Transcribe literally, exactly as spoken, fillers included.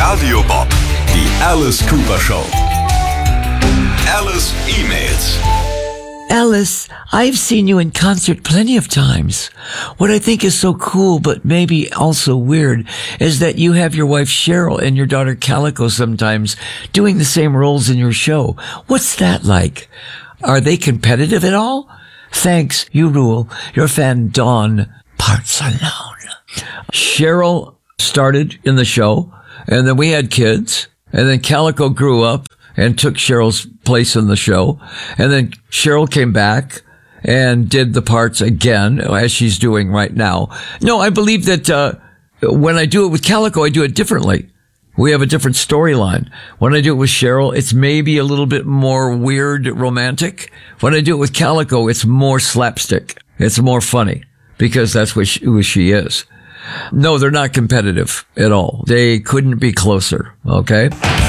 Radio Bob, die Alice Cooper Show. Alice E-Mails. Alice, I've seen you in concert plenty of times. What I think is so cool, but maybe also weird, is that you have your wife Cheryl and your daughter Calico sometimes doing the same roles in your show. What's that like? Are they competitive at all? Thanks, you rule. Your fan Dawn, Parts Unknown. Cheryl started in the show, and then we had kids, and then Calico grew up and took Cheryl's place in the show. And then Cheryl came back and did the parts again, as she's doing right now. No, I believe that uh when I do it with Calico, I do it differently. We have a different storyline. When I do it with Cheryl, it's maybe a little bit more weird, romantic. When I do it with Calico, it's more slapstick. It's more funny because that's what she, who she is. No, they're not competitive at all. They couldn't be closer, okay?